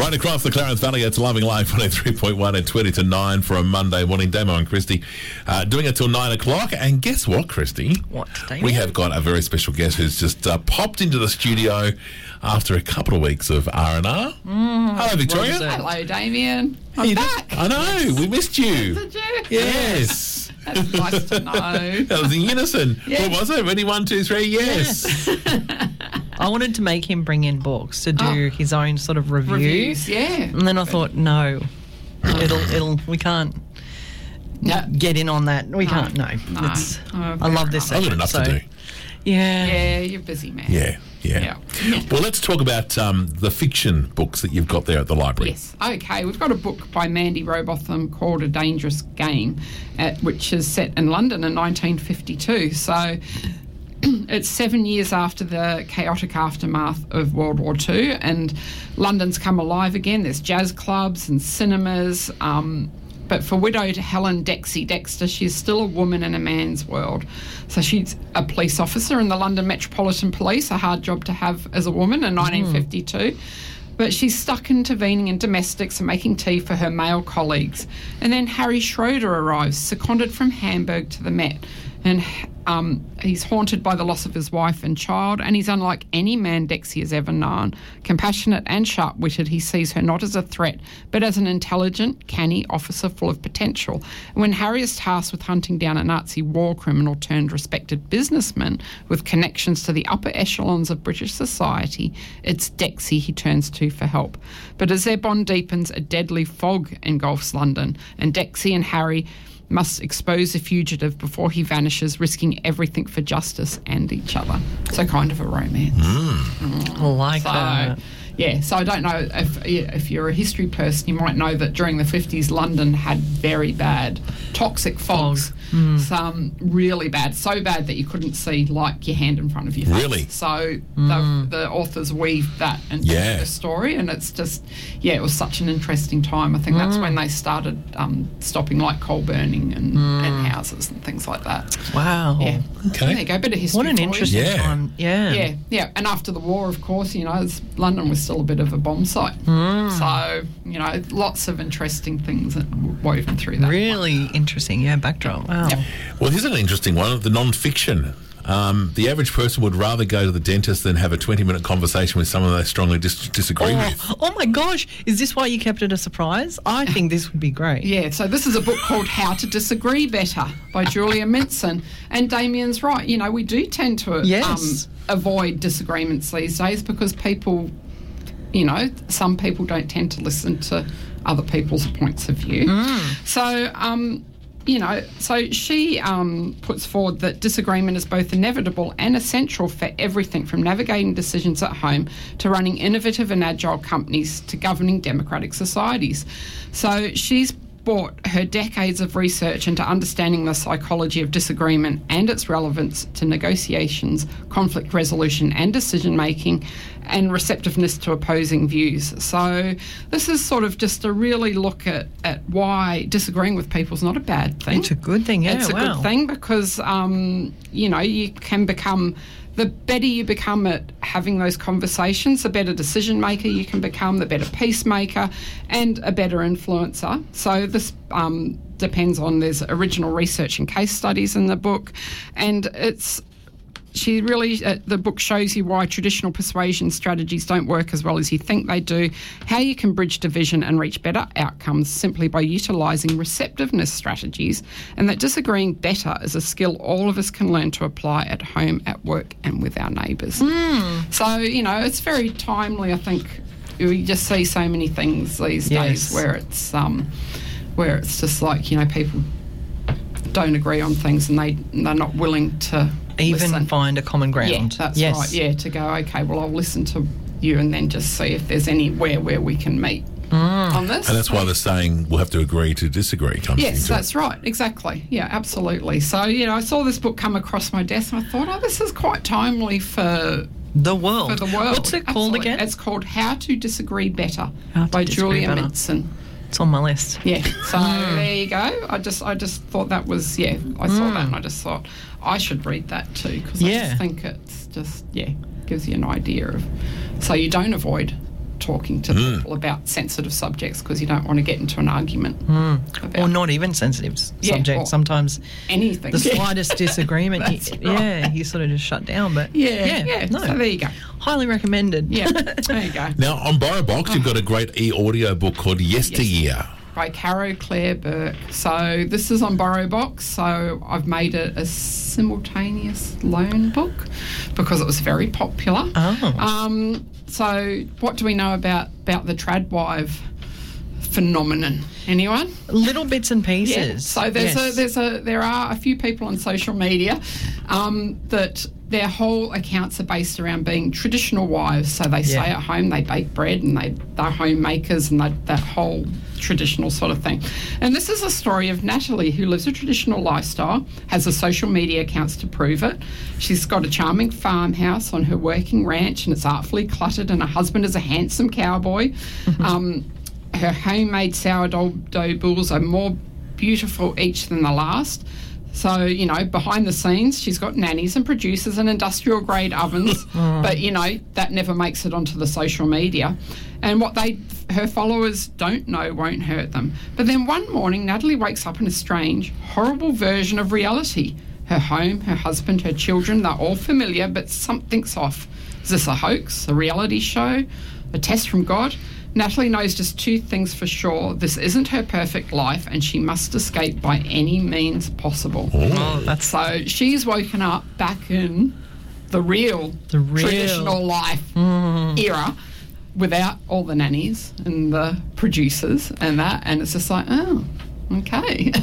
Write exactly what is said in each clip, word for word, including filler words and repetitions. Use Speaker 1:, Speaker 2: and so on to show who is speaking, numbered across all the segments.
Speaker 1: Right across the Clarence Valley, it's Loving Life one oh three point one at twenty to nine for a Monday morning. Damo and Christy uh, doing it till nine o'clock. And guess what, Christy?
Speaker 2: What, Damien?
Speaker 1: We have got a very special guest who's just uh, popped into the studio after a couple of weeks of R and R.
Speaker 2: Mm,
Speaker 1: Hello, Victoria.
Speaker 3: Hello, Damien.
Speaker 1: How
Speaker 3: I'm
Speaker 1: you
Speaker 3: back.
Speaker 1: doing? I know, we missed you.
Speaker 3: Did you?
Speaker 1: Yes.
Speaker 3: That's nice to know.
Speaker 1: That was in unison.
Speaker 3: Yeah.
Speaker 1: What was it? Ready? One, two, three, yes.
Speaker 2: I wanted to make him bring in books to do
Speaker 3: Oh.
Speaker 2: his own sort of review.
Speaker 3: Reviews, yeah.
Speaker 2: And then I thought, no, it'll, it'll, we can't
Speaker 3: No.
Speaker 2: get in on that. We
Speaker 3: No.
Speaker 2: can't, no.
Speaker 3: No.
Speaker 2: It's,
Speaker 3: Oh,
Speaker 2: I love this
Speaker 3: fair
Speaker 1: I've
Speaker 2: session.
Speaker 1: got enough
Speaker 2: so,
Speaker 1: to do.
Speaker 2: Yeah.
Speaker 3: Yeah, you're a busy man.
Speaker 1: Yeah, yeah.
Speaker 3: Yeah.
Speaker 1: Well, let's talk about um, the fiction books that you've got there at the library.
Speaker 3: Yes. Okay, we've got a book by Mandy Robotham called A Dangerous Game, uh, which is set in London in nineteen fifty-two. So it's seven years after the chaotic aftermath of World War Two, and London's come alive again. There's jazz clubs and cinemas. Um, but for widowed Helen Dexy Dexter, she's still a woman in a man's world. So she's a police officer in the London Metropolitan Police, a hard job to have as a woman in nineteen fifty-two. But she's stuck intervening in domestics and making tea for her male colleagues. And then Harry Schroeder arrives, seconded from Hamburg to the Met. And um, he's haunted by the loss of his wife and child, and he's unlike any man Dexy has ever known. Compassionate and sharp-witted, he sees her not as a threat, but as an intelligent, canny officer full of potential. And when Harry is tasked with hunting down a Nazi war criminal turned respected businessman with connections to the upper echelons of British society, it's Dexy he turns to for help. But as their bond deepens, a deadly fog engulfs London, and Dexy and Harry must expose the fugitive before he vanishes, risking everything for justice and each other. So kind of a romance.
Speaker 2: I like
Speaker 3: So,
Speaker 2: that.
Speaker 3: yeah, so I don't know if if you're a history person, you might know that during the fifties, London had very bad toxic fogs. Some really bad, so bad that you couldn't see like your hand in front of your face.
Speaker 1: Really?
Speaker 3: So the, the authors weaved that into
Speaker 1: Yeah.
Speaker 3: the story, and it's just, yeah, it was such an interesting time. I think that's when they started um, stopping like coal burning and, and houses and things like that.
Speaker 2: Wow.
Speaker 3: Yeah.
Speaker 1: Okay.
Speaker 3: There you go, bit of history.
Speaker 2: What an
Speaker 3: for you.
Speaker 2: interesting
Speaker 1: Yeah.
Speaker 2: time. Yeah.
Speaker 3: Yeah, yeah, and after the war, of course, you know, it's- London was still a bit of a bomb site.
Speaker 2: Hmm.
Speaker 3: So, you know, lots of interesting things that were woven through that.
Speaker 2: Really interesting. Yeah, backdrop. Wow.
Speaker 3: Yep.
Speaker 1: Well, here's an interesting one, the non-fiction. Um, the average person would rather go to the dentist than have a twenty-minute conversation with someone they strongly dis- disagree with.
Speaker 2: Oh, oh my gosh. Is this why you kept it a surprise? I think this would be great.
Speaker 3: Yeah, so this is a book called How to Disagree Better by Julia Minson. And Damien's right, you know, we do tend to
Speaker 2: Yes.
Speaker 3: um, avoid disagreements these days because people, you know, some people don't tend to listen to other people's points of view. So, um, you know, so she um, puts forward that disagreement is both inevitable and essential for everything from navigating decisions at home to running innovative and agile companies to governing democratic societies. So she's brought her decades of research into understanding the psychology of disagreement and its relevance to negotiations, conflict resolution and decision making, and receptiveness to opposing views. So this is sort of just a really look at, at why disagreeing with people is not a bad thing.
Speaker 2: It's a good thing, yeah.
Speaker 3: It's a
Speaker 2: wow.
Speaker 3: good thing because, um, you know, you can become, the better you become at having those conversations, the better decision maker you can become, the better peacemaker and a better influencer. So this um, depends on, there's original research and case studies in the book, and it's, she really, uh, the book shows you why traditional persuasion strategies don't work as well as you think they do, how you can bridge division and reach better outcomes simply by utilising receptiveness strategies, and that disagreeing better is a skill all of us can learn to apply at home, at work and with our neighbours.
Speaker 2: Mm.
Speaker 3: So, you know, it's very timely, I think. We just see so many things these
Speaker 2: Yes.
Speaker 3: days where it's, um, where it's just like, you know, people don't agree on things and they, they're not willing to
Speaker 2: Even
Speaker 3: listen.
Speaker 2: find a common ground.
Speaker 3: Yeah, that's
Speaker 2: yes.
Speaker 3: right. Yeah, to go, okay, well, I'll listen to you and then just see if there's anywhere where we can meet on this.
Speaker 1: And that's why they're saying we'll have to agree to disagree. Comes
Speaker 3: Yes,
Speaker 1: into
Speaker 3: that's right. Exactly. Yeah, absolutely. So, you know, I saw this book come across my desk and I thought, oh, this is quite timely for
Speaker 2: The world.
Speaker 3: for the world.
Speaker 2: What's it called
Speaker 3: Absolutely.
Speaker 2: again?
Speaker 3: It's called How to Disagree Better
Speaker 2: How to
Speaker 3: by
Speaker 2: Disagree
Speaker 3: Julia
Speaker 2: Better.
Speaker 3: Minson.
Speaker 2: It's on my list.
Speaker 3: Yeah. So there you go. I just I just thought that was, yeah, I saw that and I just thought I should read that too because I
Speaker 2: Yeah.
Speaker 3: just think it's just, yeah, gives you an idea of, so you don't avoid talking to
Speaker 1: Mm.
Speaker 3: people about sensitive subjects because you don't want to get into an argument about
Speaker 2: Or not even sensitive s-
Speaker 3: Yeah,
Speaker 2: subjects.
Speaker 3: or
Speaker 2: Sometimes
Speaker 3: anything.
Speaker 2: the
Speaker 3: Yeah.
Speaker 2: slightest disagreement, you,
Speaker 3: That's right.
Speaker 2: yeah, you sort of just shut down. But
Speaker 3: Yeah, yeah.
Speaker 2: no,
Speaker 3: So there you go.
Speaker 2: highly recommended.
Speaker 3: Yeah, there you go.
Speaker 1: Now, on BorrowBox, you've got a great e-audio book called Yesteryear.
Speaker 3: By Caro Claire Burke. So this is on BorrowBox. So I've made it a simultaneous loan book because it was very popular.
Speaker 2: Oh.
Speaker 3: Um, so what do we know about, about the Tradwive phenomenon? Anyone?
Speaker 2: Little bits and
Speaker 3: Yeah.
Speaker 2: pieces.
Speaker 3: So there's
Speaker 2: Yes.
Speaker 3: a there's a there are a few people on social media um, that their whole accounts are based around being traditional wives. So they stay
Speaker 2: Yeah.
Speaker 3: at home, they bake bread, and they they're homemakers, and they, that whole traditional sort of thing. And this is a story of Natalie, who lives a traditional lifestyle, has a social media accounts to prove it. She's got a charming farmhouse on her working ranch, and it's artfully cluttered. And her husband is a handsome cowboy. um, her homemade sourdough dough balls are more beautiful each than the last. So, you know, behind the scenes, she's got nannies and producers and industrial grade ovens, but, you know, that never makes it onto the social media. And what they, her followers don't know won't hurt them. But then one morning, Natalie wakes up in a strange, horrible version of reality. Her home, her husband, her children, they're all familiar, but something's off. Is this a hoax, a reality show, a test from God? Natalie knows just two things for sure. This isn't her perfect life, and she must escape by any means possible.
Speaker 2: Oh, that's
Speaker 3: So she's woken up back in the real,
Speaker 2: The real-
Speaker 3: traditional life era without all the nannies and the producers and that, and it's just like, oh, okay.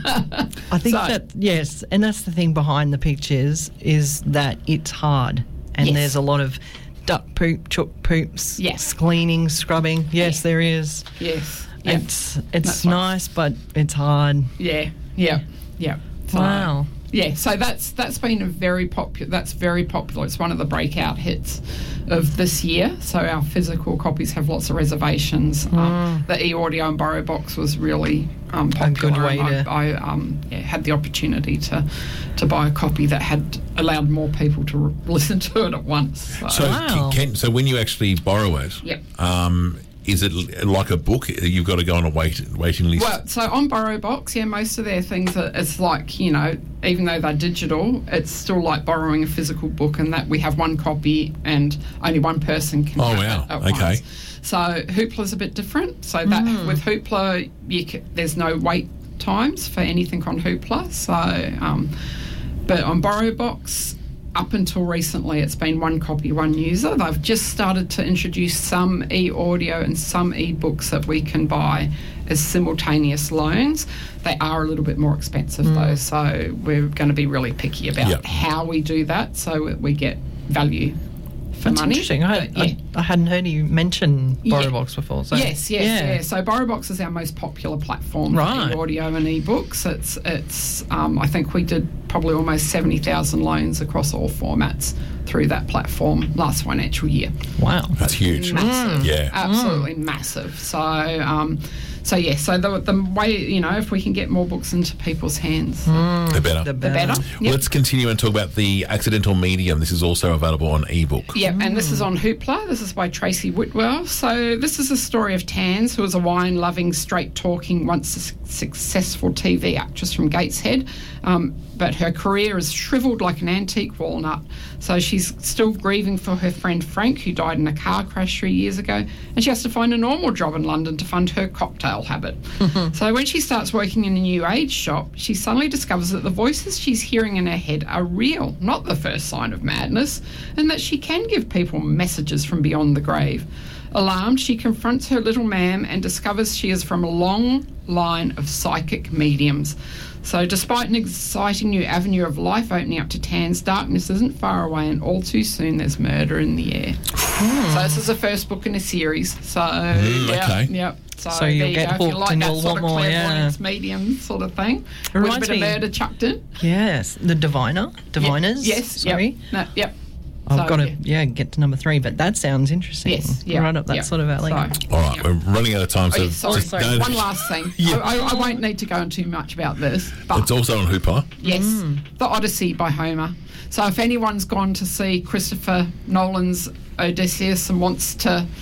Speaker 2: I think
Speaker 3: So-
Speaker 2: that, yes, and that's the thing behind the pictures is that it's hard and
Speaker 3: Yes.
Speaker 2: there's a lot of duck poop, chook poops,
Speaker 3: Yes.
Speaker 2: cleaning, scrubbing. Yes,
Speaker 3: Yeah.
Speaker 2: there is.
Speaker 3: Yes. Yeah.
Speaker 2: It's it's
Speaker 3: That's right.
Speaker 2: nice, but it's hard.
Speaker 3: Yeah. Yeah. Yeah. So-
Speaker 2: Wow.
Speaker 3: Yeah, so that's that's been a very popular. That's very popular. It's one of the breakout hits of this year. So our physical copies have lots of reservations. Um, the e-audio and BorrowBox was really um, popular.
Speaker 2: good way
Speaker 3: and
Speaker 2: to-
Speaker 3: I, I um, yeah, had the opportunity to to buy a copy that had allowed more people to re- listen to it at once. So,
Speaker 1: So,
Speaker 2: Wow.
Speaker 1: can, so when you actually borrow it,
Speaker 3: Yep.
Speaker 1: um, is it l- like a book? You've got to go on a wait, waiting list?
Speaker 3: Well, so on BorrowBox, yeah, most of their things are, it's like, you know, even though they're digital, it's still like borrowing a physical book, and that we have one copy and only one person can
Speaker 1: Oh,
Speaker 3: have
Speaker 1: wow.
Speaker 3: it at
Speaker 1: Okay.
Speaker 3: once. So Hoopla's a bit different. So that with Hoopla, you ca there's no wait times for anything on Hoopla. So, um, but on BorrowBox, up until recently, it's been one copy, one user. They've just started to introduce some e-audio and some e-books that we can buy as simultaneous loans. They are a little bit more expensive though, so we're going to be really picky about
Speaker 1: Yep.
Speaker 3: how we do that so we get value for
Speaker 2: That's
Speaker 3: money.
Speaker 2: interesting. I,
Speaker 3: But, yeah.
Speaker 2: I, I hadn't heard you mention
Speaker 3: Yeah.
Speaker 2: BorrowBox before. So
Speaker 3: Yes, yes, yeah. So BorrowBox is our most popular platform
Speaker 2: Right.
Speaker 3: for audio and e-books. It's, it's. Um, I think we did probably almost seventy thousand loans across all formats through that platform last financial year.
Speaker 2: Wow.
Speaker 1: That's huge.
Speaker 3: Massive,
Speaker 1: Yeah.
Speaker 3: absolutely massive. So, um, so yeah. So the the way, you know, if we can get more books into people's hands,
Speaker 1: The better.
Speaker 2: The
Speaker 3: the better. Yep.
Speaker 1: Let's continue and talk about the Accidental Medium. This is also available on ebook.
Speaker 3: Yep, and this is on Hoopla. This is by Tracy Whitwell. So this is a story of Tans, who was a wine-loving, straight-talking, once su- successful T V actress from Gateshead. Um, but her career is shriveled like an antique walnut. So she's still grieving for her friend Frank, who died in a car crash three years ago, and she has to find a normal job in London to fund her cocktail habit. So when she starts working in a new age shop, she suddenly discovers that the voices she's hearing in her head are real, not the first sign of madness, and that she can give people messages from beyond the grave. Alarmed, she confronts her little ma'am and discovers she is from a long line of psychic mediums. So despite an exciting new avenue of life opening up to Tans, darkness isn't far away, and all too soon there's murder in the air. So this is the first book in a series. So yeah,
Speaker 1: okay.
Speaker 3: yep. So,
Speaker 2: So
Speaker 3: there
Speaker 2: you'll
Speaker 3: you
Speaker 2: get
Speaker 3: go. If you
Speaker 2: hooked
Speaker 3: like
Speaker 2: and
Speaker 3: that
Speaker 2: you'll
Speaker 3: sort of
Speaker 2: want more,
Speaker 3: clairvoyance medium sort of thing, with a
Speaker 2: reminds
Speaker 3: bit of
Speaker 2: me-
Speaker 3: murder chucked in.
Speaker 2: Yes, the Diviner, Diviners.
Speaker 3: Yes.
Speaker 2: Sorry,
Speaker 3: Yep. No, yep.
Speaker 2: I've
Speaker 3: So,
Speaker 2: got to
Speaker 3: yeah.
Speaker 2: yeah get to number three, but that sounds interesting.
Speaker 3: Yes. Yeah.
Speaker 2: right up that
Speaker 3: yeah.
Speaker 2: sort of alley.
Speaker 3: So,
Speaker 1: All right,
Speaker 3: yeah.
Speaker 1: we're running out of time,
Speaker 3: Oh,
Speaker 1: so
Speaker 3: yeah, sorry,
Speaker 1: just
Speaker 3: sorry.
Speaker 1: don't-
Speaker 3: One last thing.
Speaker 1: Yeah.
Speaker 3: I, I, I won't need to go into too much about this, but
Speaker 1: It's also on Hoopla.
Speaker 3: yes, The Odyssey by Homer. So if anyone's gone to see Christopher Nolan's Odysseus and wants to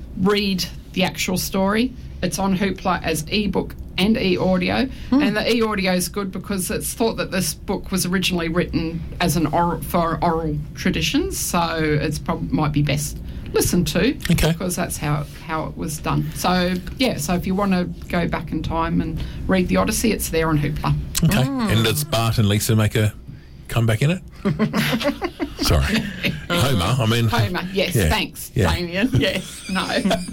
Speaker 3: read the actual story. It's on Hoopla as ebook and e-audio, mm. and the e-audio is good because it's thought that this book was originally written as an oral, for oral traditions, so it's probably might be best listened to,
Speaker 1: okay.
Speaker 3: because that's how how it was done. So yeah, so if you want to go back in time and read the Odyssey, it's there on Hoopla.
Speaker 1: Okay,
Speaker 2: Mm.
Speaker 1: and does Bart and Lisa make a comeback in it? Sorry, Homer. I mean
Speaker 3: Homer. Yes,
Speaker 1: yeah,
Speaker 3: thanks,
Speaker 1: yeah.
Speaker 3: Damien. Yes, no.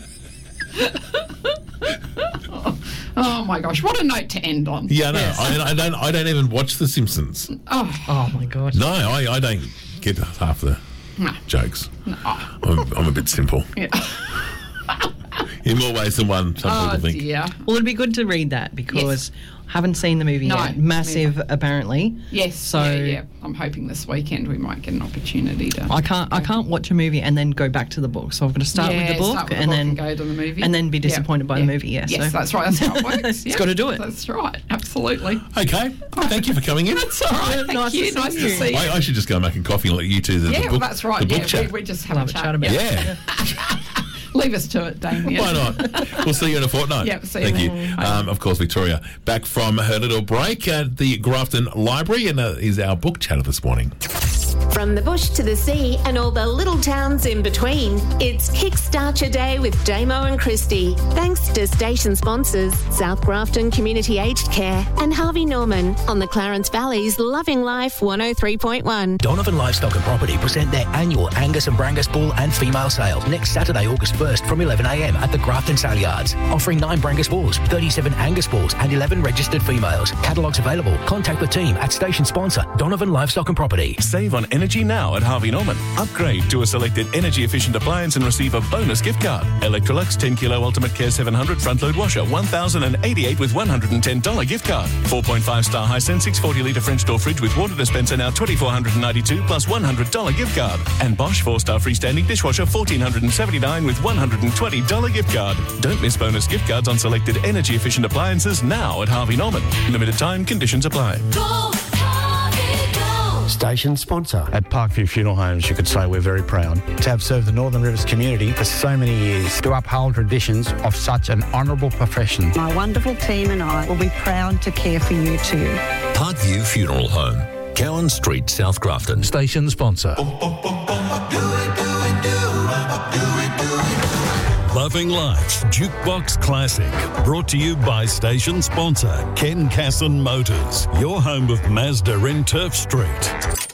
Speaker 3: Oh my gosh, what a note to end on.
Speaker 1: Yeah, no,
Speaker 2: Yes.
Speaker 1: I, I don't. I don't even watch The Simpsons.
Speaker 3: Oh,
Speaker 2: Oh my god.
Speaker 1: No, I, I don't get half the
Speaker 3: no.
Speaker 1: jokes.
Speaker 3: no.
Speaker 1: I'm, I'm a bit simple
Speaker 3: Yeah.
Speaker 1: in more ways than one. Some
Speaker 3: Oh
Speaker 1: people think.
Speaker 3: dear.
Speaker 2: Well, it'd be good to read that because I haven't seen the movie
Speaker 3: No,
Speaker 2: yet. Massive, apparently.
Speaker 3: Yes.
Speaker 2: So
Speaker 3: yeah, yeah. I'm hoping this weekend we might get an opportunity to.
Speaker 2: I can't. I can't watch a movie and then go back to the book. So I've got to start
Speaker 3: yeah,
Speaker 2: with the book
Speaker 3: start with the
Speaker 2: and
Speaker 3: book
Speaker 2: then
Speaker 3: and go to the movie,
Speaker 2: and then be
Speaker 3: Yeah,
Speaker 2: disappointed by
Speaker 3: yeah.
Speaker 2: the movie. Yeah.
Speaker 3: Yes,
Speaker 2: so.
Speaker 3: that's right. That's how it works.
Speaker 2: It's
Speaker 3: Yeah,
Speaker 2: gotta do it.
Speaker 3: That's right. Absolutely.
Speaker 1: Okay, thank you for coming in.
Speaker 3: That's all right. Thank
Speaker 2: Nice to
Speaker 3: you.
Speaker 2: see
Speaker 3: Nice to
Speaker 2: you.
Speaker 3: see you.
Speaker 1: I, I should just go make a coffee and let you two do the
Speaker 3: Yeah,
Speaker 1: book.
Speaker 3: well, that's right.
Speaker 1: The book
Speaker 3: Yeah,
Speaker 1: chat.
Speaker 3: we, we just have
Speaker 2: Love
Speaker 3: a
Speaker 2: a
Speaker 3: chat.
Speaker 2: chat about
Speaker 3: yeah.
Speaker 1: yeah.
Speaker 3: Leave us to it, Damien.
Speaker 1: Why not? We'll see you in a fortnight.
Speaker 3: Yep, see you
Speaker 1: Thank you.
Speaker 3: then. Bye.
Speaker 1: Um, of course, Victoria, back from her little break at the Grafton Library, and uh, is our book chatter this morning.
Speaker 4: From the bush to the sea and all the little towns in between, it's Kickstart Your Day with Damo and Christy. Thanks to station sponsors South Grafton Community Aged Care and Harvey Norman on the Clarence Valley's Loving Life one oh three point one.
Speaker 5: Donovan Livestock and Property present their annual Angus and Brangus bull and female sale next Saturday, August first from eleven a m at the Grafton Sale Yards, offering nine Brangus bulls, thirty-seven Angus bulls and eleven registered females. Catalogues available. Contact the team at station sponsor Donovan Livestock and Property.
Speaker 6: Save on energy now at Harvey Norman. Upgrade to a selected energy-efficient appliance and receive a bonus gift card. Electrolux ten kilo Ultimate Care seven hundred front-load washer, one thousand eighty-eight with one hundred ten dollars gift card. four point five star Hisense six hundred forty litre French door fridge with water dispenser now two thousand four hundred ninety-two plus one hundred dollars gift card. And Bosch four star freestanding dishwasher one thousand four hundred seventy-nine with one hundred twenty dollars gift card. Don't miss bonus gift cards on selected energy-efficient appliances now at Harvey Norman. Limited time, conditions apply.
Speaker 7: Station sponsor.
Speaker 8: At Parkview Funeral Homes, you could say we're very proud to have served the Northern Rivers community for so many years, to uphold traditions of such an honourable profession.
Speaker 9: My wonderful team and I will be proud to care for you too.
Speaker 10: Parkview Funeral Home, Cowan Street, South Grafton.
Speaker 5: Station sponsor.
Speaker 11: Loving Life's Jukebox Classic, brought to you by station sponsor Ken Casson Motors, your home of Mazda in Turf Street.